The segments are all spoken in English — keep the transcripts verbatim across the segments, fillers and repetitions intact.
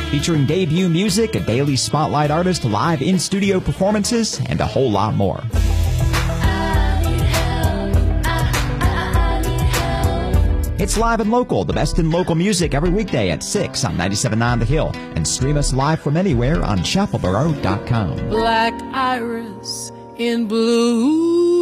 featuring debut music, a daily spotlight artist, live in-studio performances, and a whole lot more. It's Live and Local, the best in local music every weekday at six on ninety-seven point nine The Hill. And stream us live from anywhere on chapel borough dot com. Black iris in blue.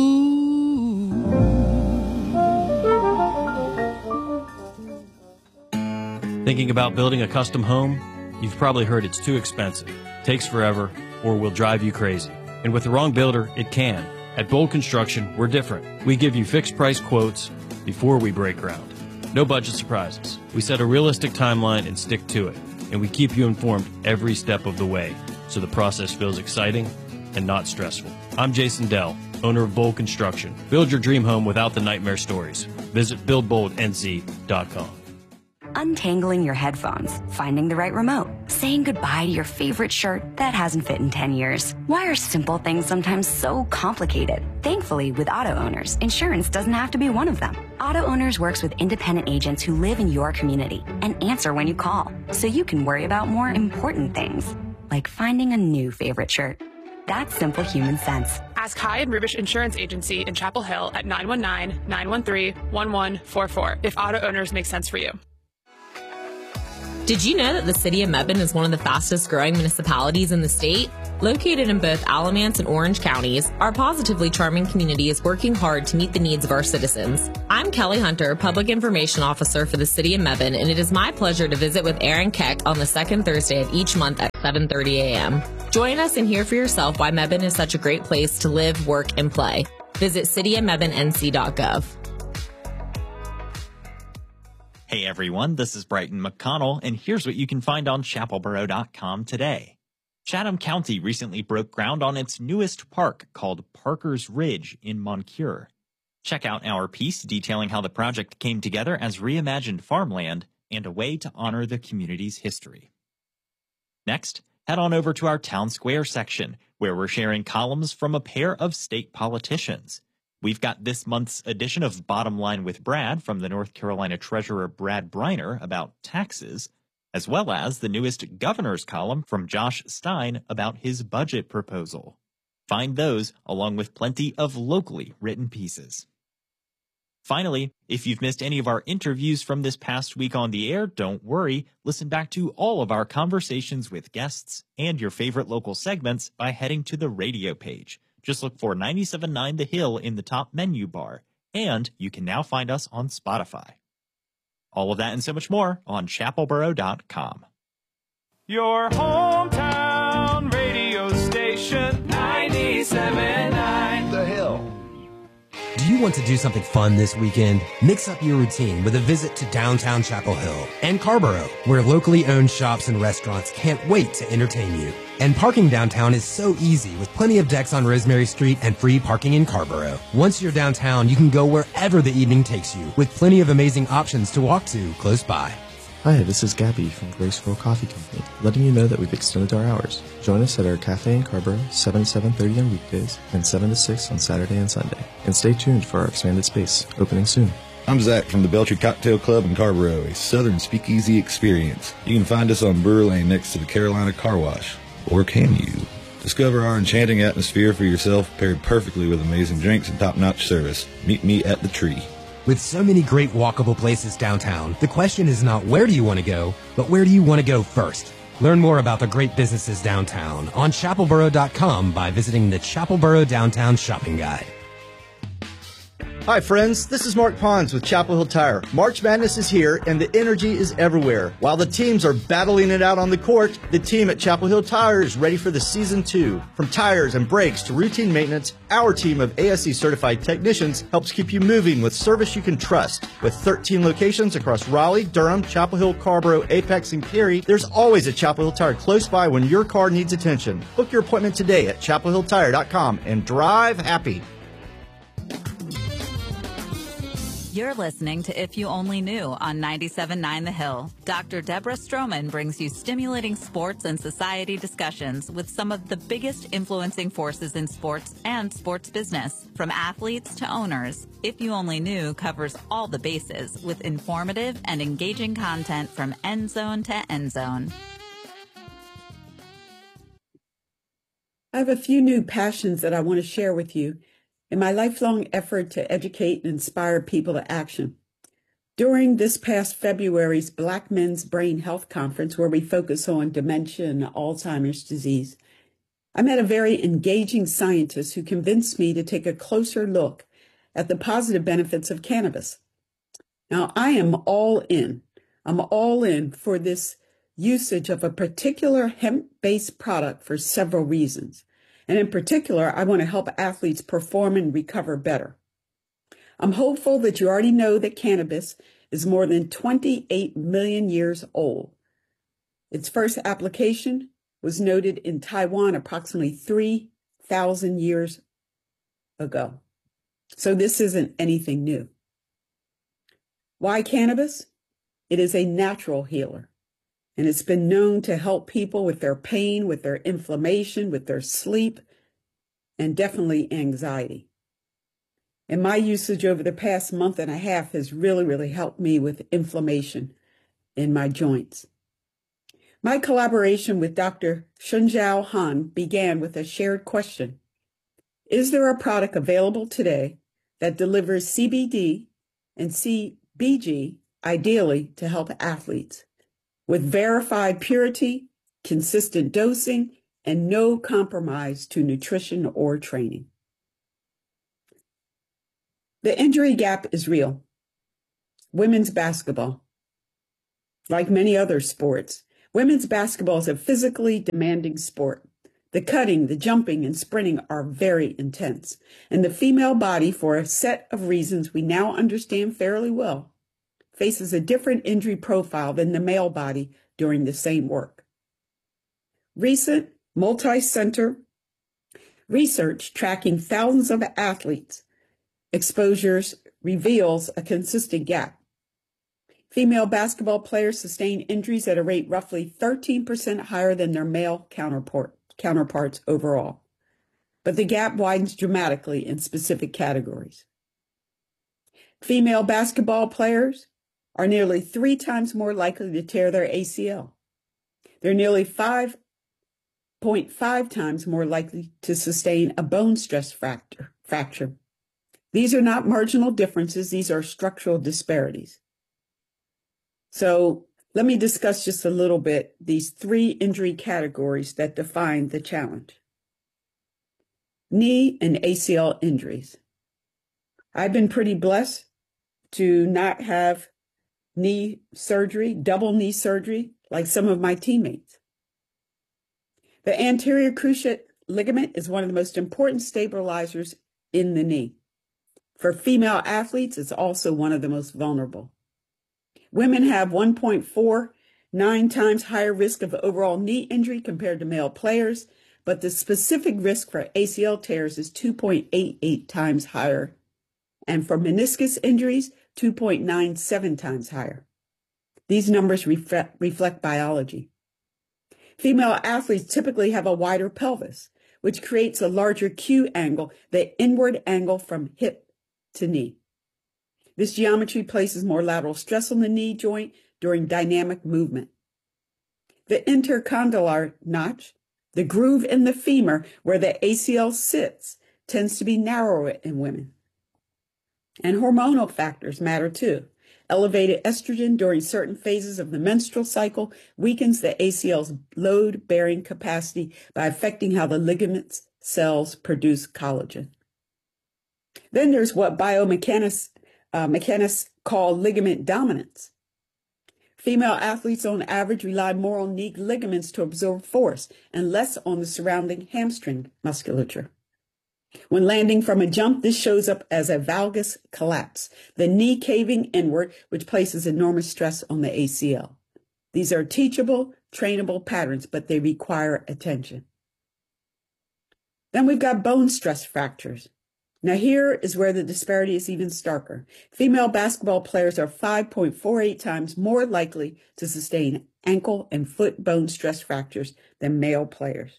Thinking about building a custom home? You've probably heard it's too expensive, takes forever, or will drive you crazy. And with the wrong builder, it can. At Bold Construction, we're different. We give you fixed price quotes before we break ground. No budget surprises. We set a realistic timeline and stick to it. And we keep you informed every step of the way, so the process feels exciting and not stressful. I'm Jason Dell, owner of Bold Construction. Build your dream home without the nightmare stories. Visit build bold n z dot com. Untangling your headphones, finding the right remote, saying goodbye to your favorite shirt that hasn't fit in ten years. Why are simple things sometimes so complicated? Thankfully, with Auto Owners, insurance doesn't have to be one of them. Auto Owners works with independent agents who live in your community and answer when you call, so you can worry about more important things, like finding a new favorite shirt. That's simple human sense. Ask High and Rubish Insurance Agency in Chapel Hill at nine one nine, nine one three, one one four four if Auto Owners makes sense for you. Did you know that the city of Mebane is one of the fastest growing municipalities in the state? Located in both Alamance and Orange counties, our positively charming community is working hard to meet the needs of our citizens. I'm Kelly Hunter, Public Information Officer for the city of Mebane, and it is my pleasure to visit with Aaron Keck on the second Thursday of each month at seven thirty a.m. Join us and hear for yourself why Mebane is such a great place to live, work, and play. Visit city of mebane n c dot gov. Hey everyone, this is Brighton McConnell, and here's what you can find on chapel borough dot com today. Chatham County recently broke ground on its newest park called Parker's Ridge in Moncure. Check out our piece detailing how the project came together as reimagined farmland and a way to honor the community's history. Next, head on over to our Town Square section, where we're sharing columns from a pair of state politicians. We've got this month's edition of Bottom Line with Brad from the North Carolina Treasurer Brad Briner about taxes, as well as the newest governor's column from Josh Stein about his budget proposal. Find those along with plenty of locally written pieces. Finally, if you've missed any of our interviews from this past week on the air, don't worry. Listen back to all of our conversations with guests and your favorite local segments by heading to the radio page. Just look for ninety-seven point nine The Hill in the top menu bar, and you can now find us on Spotify. All of that and so much more on chapel borough dot com. Your hometown radio station, ninety-seven point nine The Hill. Do you want to do something fun this weekend? Mix up your routine with a visit to downtown Chapel Hill and Carborough, where locally owned shops and restaurants can't wait to entertain you. And parking downtown is so easy with plenty of decks on Rosemary Street and free parking in Carborough. Once you're downtown, you can go wherever the evening takes you with plenty of amazing options to walk to close by. Hi, this is Gabby from Graceful Coffee Company, letting you know that we've extended our hours. Join us at our cafe in Carborough, seven to seven thirty on weekdays and seven to six on Saturday and Sunday. And stay tuned for our expanded space, opening soon. I'm Zach from the Belcher Cocktail Club in Carborough, a southern speakeasy experience. You can find us on Brewer Lane next to the Carolina Car Wash. Or can you? Discover our enchanting atmosphere for yourself, paired perfectly with amazing drinks and top-notch service. Meet me at the Tree. With so many great walkable places downtown, the question is not where do you want to go, but where do you want to go first? Learn more about the great businesses downtown on chapel borough dot com by visiting the Chapel Borough Downtown Shopping Guide. Hi friends, this is Mark Pons with Chapel Hill Tire. March Madness is here and the energy is everywhere. While the teams are battling it out on the court, the team at Chapel Hill Tire is ready for the season two. From tires and brakes to routine maintenance, our team of A S E certified technicians helps keep you moving with service you can trust. With thirteen locations across Raleigh, Durham, Chapel Hill, Carborough, Apex, and Cary, there's always a Chapel Hill Tire close by when your car needs attention. Book your appointment today at chapel hill tire dot com and drive happy. You're listening to If You Only Knew on ninety-seven point nine The Hill. Doctor Deborah Stroman brings you stimulating sports and society discussions with some of the biggest influencing forces in sports and sports business. From athletes to owners, If You Only Knew covers all the bases with informative and engaging content from end zone to end zone. I have a few new passions that I want to share with you in my lifelong effort to educate and inspire people to action. During this past February's Black Men's Brain Health Conference, where we focus on dementia and Alzheimer's disease, I met a very engaging scientist who convinced me to take a closer look at the positive benefits of cannabis. Now, I am all in. I'm all in for this usage of a particular hemp-based product for several reasons. And in particular, I want to help athletes perform and recover better. I'm hopeful that you already know that cannabis is more than twenty-eight million years old. Its first application was noted in Taiwan approximately three thousand years ago. So this isn't anything new. Why cannabis? It is a natural healer, and it's been known to help people with their pain, with their inflammation, with their sleep, and definitely anxiety. And my usage over the past month and a half has really, really helped me with inflammation in my joints. My collaboration with Doctor Shunjiao Han began with a shared question. Is there a product available today that delivers C B D and C B G, ideally to help athletes, with verified purity, consistent dosing, and no compromise to nutrition or training? The injury gap is real. Women's basketball, like many other sports, women's basketball is a physically demanding sport. The cutting, the jumping, and sprinting are very intense, and the female body, for a set of reasons we now understand fairly well, faces a different injury profile than the male body during the same work. Recent multi-center research tracking thousands of athletes' exposures reveals a consistent gap. Female basketball players sustain injuries at a rate roughly thirteen percent higher than their male counterpart. counterparts overall, but the gap widens dramatically in specific categories. Female basketball players are nearly three times more likely to tear their A C L. They're nearly five point five times more likely to sustain a bone stress fracture. fracture. These are not marginal differences, these are structural disparities. So let me discuss just a little bit these three injury categories that define the challenge. Knee and A C L injuries. I've been pretty blessed to not have knee surgery, double knee surgery, like some of my teammates. The anterior cruciate ligament is one of the most important stabilizers in the knee. For female athletes, it's also one of the most vulnerable. Women have one point four nine times higher risk of overall knee injury compared to male players, but the specific risk for A C L tears is two point eight eight times higher, and for meniscus injuries, two point nine seven times higher. These numbers reflect, reflect biology. Female athletes typically have a wider pelvis, which creates a larger Q angle, the inward angle from hip to knee. This geometry places more lateral stress on the knee joint during dynamic movement. The intercondylar notch, the groove in the femur where the A C L sits, tends to be narrower in women. And hormonal factors matter too. Elevated estrogen during certain phases of the menstrual cycle weakens the A C L's load-bearing capacity by affecting how the ligaments cells produce collagen. Then there's what biomechanists Uh, mechanists call ligament dominance. Female athletes on average rely more on knee ligaments to absorb force and less on the surrounding hamstring musculature. When landing from a jump, this shows up as a valgus collapse, the knee caving inward, which places enormous stress on the A C L. These are teachable, trainable patterns, but they require attention. Then we've got bone stress fractures. Now here is where the disparity is even starker. Female basketball players are five point four eight times more likely to sustain ankle and foot bone stress fractures than male players.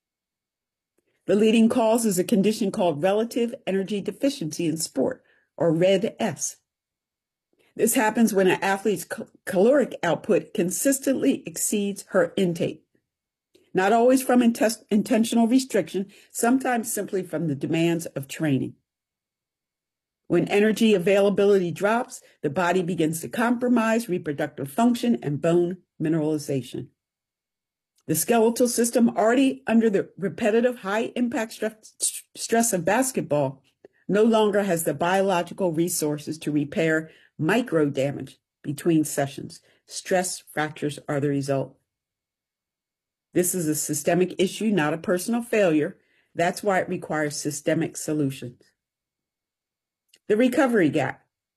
The leading cause is a condition called relative energy deficiency in sport, or R E D S. This happens when an athlete's caloric output consistently exceeds her intake. not always from intes- intentional restriction, sometimes simply from the demands of training. When energy availability drops, the body begins to compromise reproductive function and bone mineralization. The skeletal system, already under the repetitive high-impact stress, stress of basketball, no longer has the biological resources to repair micro damage between sessions. Stress fractures are the result. This is a systemic issue, not a personal failure. That's why it requires systemic solutions. The recovery gap.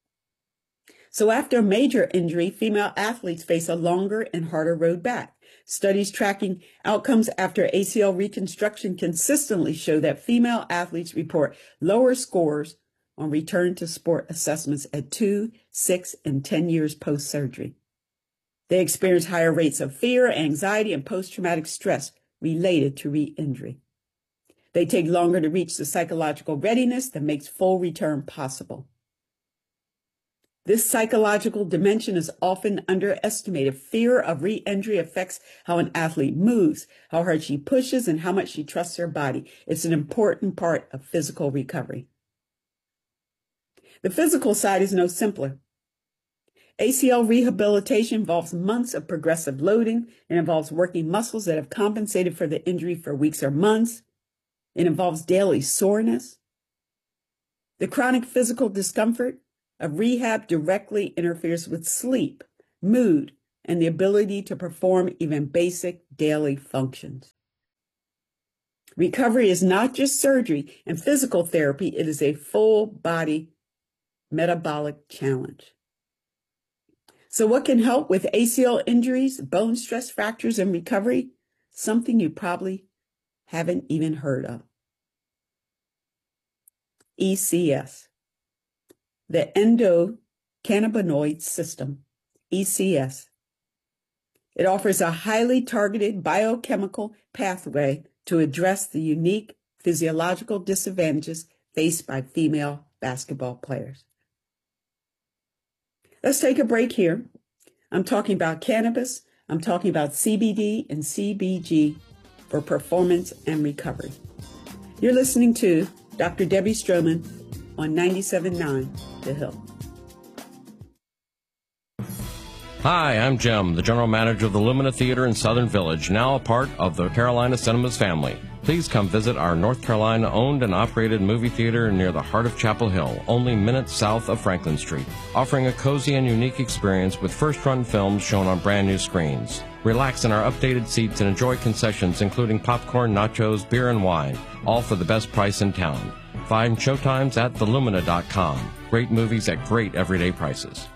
So after a major injury, female athletes face a longer and harder road back. Studies tracking outcomes after A C L reconstruction consistently show that female athletes report lower scores on return to sport assessments at two, six, and ten years post-surgery. They experience higher rates of fear, anxiety, and post-traumatic stress related to re-injury. They take longer to reach the psychological readiness that makes full return possible. This psychological dimension is often underestimated. Fear of re-injury affects how an athlete moves, how hard she pushes, and how much she trusts her body. It's an important part of physical recovery. The physical side is no simpler. A C L rehabilitation involves months of progressive loading. It involves working muscles that have compensated for the injury for weeks or months. It involves daily soreness. The chronic physical discomfort of rehab directly interferes with sleep, mood, and the ability to perform even basic daily functions. Recovery is not just surgery and physical therapy, it is a full body metabolic challenge. So what can help with A C L injuries, bone stress fractures, and recovery? Something you probably haven't even heard of. E C S. The endocannabinoid system, E C S. It offers a highly targeted biochemical pathway to address the unique physiological disadvantages faced by female basketball players. Let's take a break here. I'm talking about cannabis. I'm talking about C B D and C B G for performance and recovery. You're listening to Doctor Debbie Stroman on ninety-seven point nine The Hill. Hi, I'm Jim, the general manager of the Lumina Theater in Southern Village, now a part of the Carolina Cinemas family. Please come visit our North Carolina owned and operated movie theater near the heart of Chapel Hill, only minutes south of Franklin Street, offering a cozy and unique experience with first-run films shown on brand new screens. Relax in our updated seats and enjoy concessions including popcorn, nachos, beer, and wine, all for the best price in town. Find showtimes at the lumina dot com. Great movies at great everyday prices.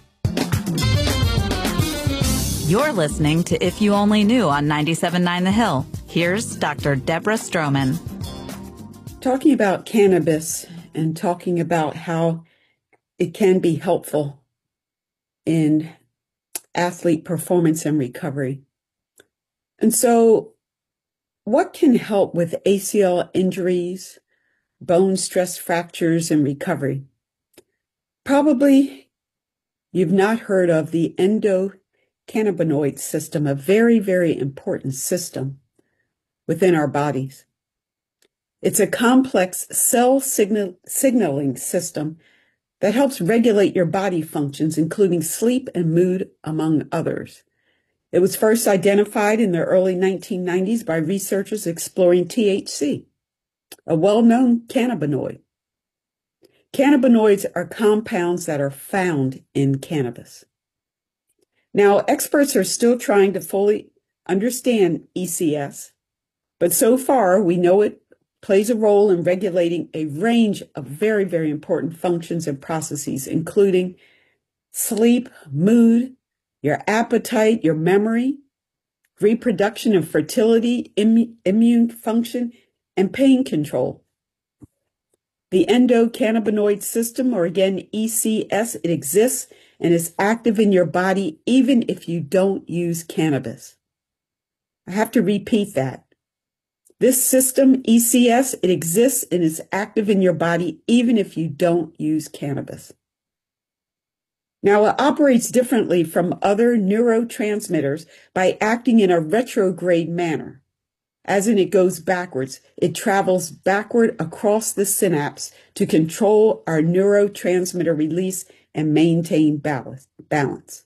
You're listening to If You Only Knew on ninety-seven point nine The Hill. Here's Doctor Deborah Stroman. Talking about cannabis and talking about how it can be helpful in athlete performance and recovery. And so what can help with A C L injuries, bone stress fractures, and recovery? Probably you've not heard of the endocannabinoid system, a very, very important system within our bodies. It's a complex cell signal, signaling system that helps regulate your body functions, including sleep and mood, among others. It was first identified in the early nineteen nineties by researchers exploring T H C, a well-known cannabinoid. Cannabinoids are compounds that are found in cannabis. Now, experts are still trying to fully understand E C S, but so far we know it plays a role in regulating a range of very, very important functions and processes, including sleep, mood, your appetite, your memory, reproduction and fertility, Im- immune function, and pain control. The endocannabinoid system, or again, E C S, it exists and is active in your body even if you don't use cannabis. I have to repeat that. This system, E C S, it exists and is active in your body even if you don't use cannabis. Now, it operates differently from other neurotransmitters by acting in a retrograde manner. as in it goes backwards. It travels backward across the synapse to control our neurotransmitter release and maintain balance.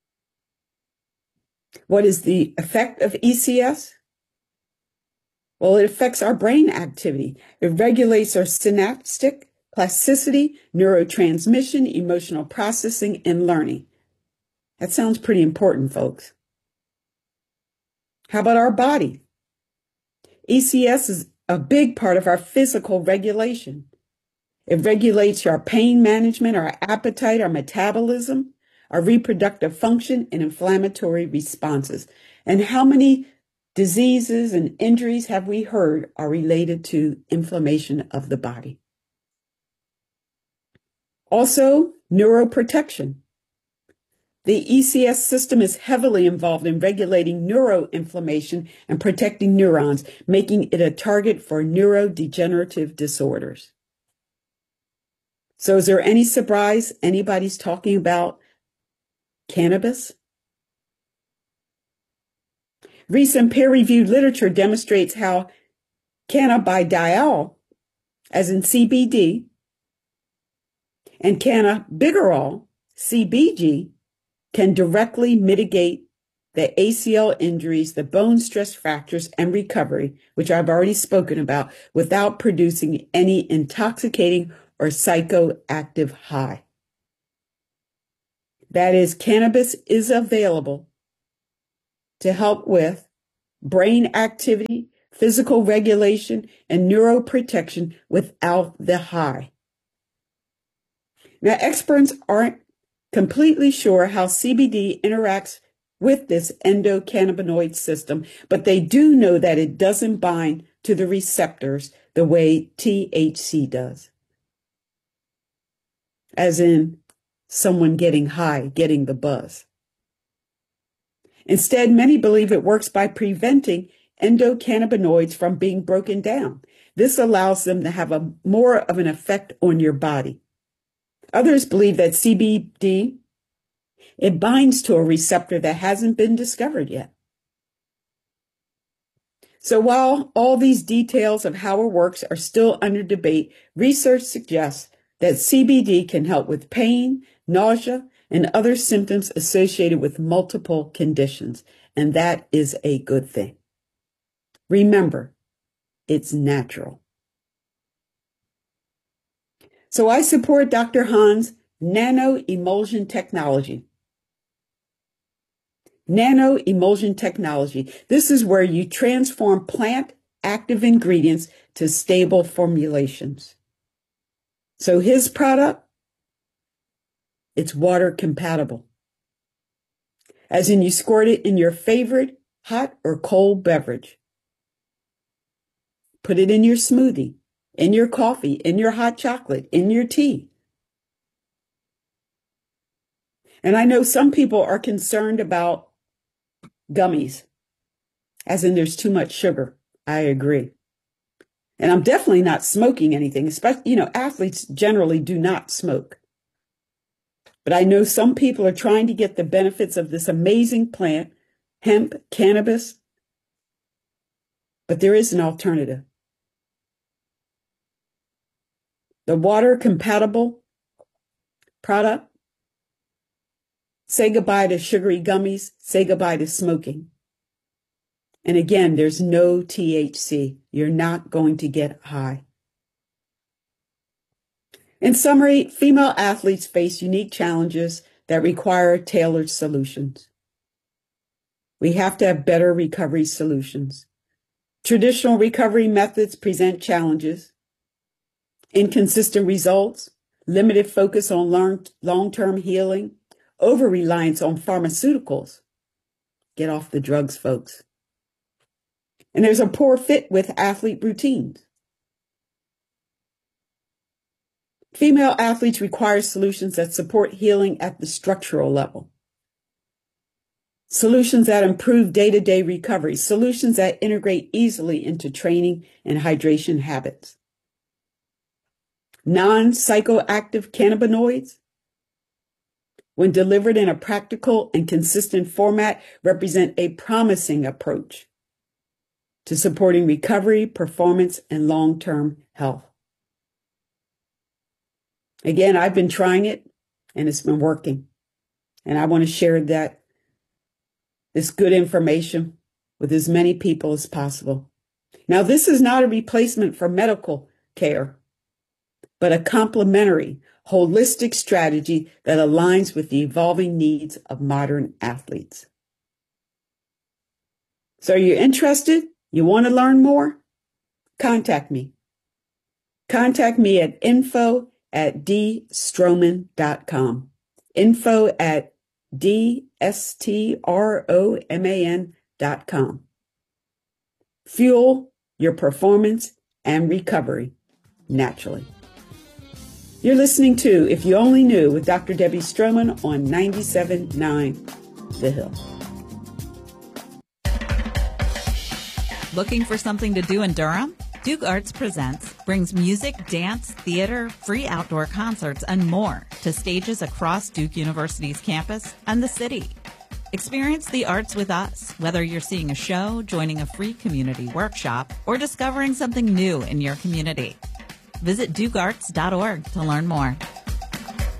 What is the effect of E C S? Well, it affects our brain activity. It regulates our synaptic plasticity, neurotransmission, emotional processing, and learning. That sounds pretty important, folks. How about our body? E C S is a big part of our physical regulation. It regulates our pain management, our appetite, our metabolism, our reproductive function, and inflammatory responses. And how many diseases and injuries have we heard are related to inflammation of the body? Also, neuroprotection. The E C S system is heavily involved in regulating neuroinflammation and protecting neurons, making it a target for neurodegenerative disorders. So is there any surprise anybody's talking about cannabis? Recent peer-reviewed literature demonstrates how cannabidiol, as in C B D, and cannabigerol, C B G, can directly mitigate the A C L injuries, the bone stress fractures, and recovery, which I've already spoken about, without producing any intoxicating or psychoactive high. That is, cannabis is available to help with brain activity, physical regulation, and neuroprotection without the high. Now, experts aren't completely sure how C B D interacts with this endocannabinoid system, but they do know that it doesn't bind to the receptors the way T H C does. As in someone getting high, getting the buzz. Instead, many believe it works by preventing endocannabinoids from being broken down. This allows them to have a more of an effect on your body. Others believe that C B D, it binds to a receptor that hasn't been discovered yet. So while all these details of how it works are still under debate, research suggests that C B D can help with pain, nausea, and other symptoms associated with multiple conditions, and that is a good thing. Remember, it's natural. So I support Doctor Han's nano-emulsion technology. Nano-emulsion technology. This is where you transform plant active ingredients to stable formulations. So his product, it's water compatible. As in you squirt it in your favorite hot or cold beverage. Put it in your smoothie, in your coffee, in your hot chocolate, in your tea. And I know some people are concerned about gummies, as in there's too much sugar. I agree. And I'm definitely not smoking anything, especially, you know, athletes generally do not smoke. But I know some people are trying to get the benefits of this amazing plant, hemp, cannabis. But there is an alternative. The water compatible product. Say goodbye to sugary gummies. Say goodbye to smoking. And again, there's no T H C. You're not going to get high. In summary, female athletes face unique challenges that require tailored solutions. We have to have better recovery solutions. Traditional recovery methods present challenges, inconsistent results, limited focus on long, long-term healing, over-reliance on pharmaceuticals. Get off the drugs, folks. And there's a poor fit with athlete routines. Female athletes require solutions that support healing at the structural level. Solutions that improve day-to-day recovery. Solutions that integrate easily into training and hydration habits. Non-psychoactive cannabinoids, when delivered in a practical and consistent format, represent a promising approach to supporting recovery, performance, and long-term health. Again, I've been trying it, and it's been working. And I want to share that this good information with as many people as possible. Now, this is not a replacement for medical care, but a complementary, holistic strategy that aligns with the evolving needs of modern athletes. So are you interested? You want to learn more? Contact me. Contact me at info at d stroman dot com. Info at d s t r o m a n dot com. Fuel your performance and recovery naturally. You're listening to If You Only Knew with Doctor Debbie Stroman on ninety-seven point nine The Hill. Looking for something to do in Durham? Duke Arts Presents brings music, dance, theater, free outdoor concerts, and more to stages across Duke University's campus and the city. Experience the arts with us, whether you're seeing a show, joining a free community workshop, or discovering something new in your community. Visit duke arts dot org to learn more.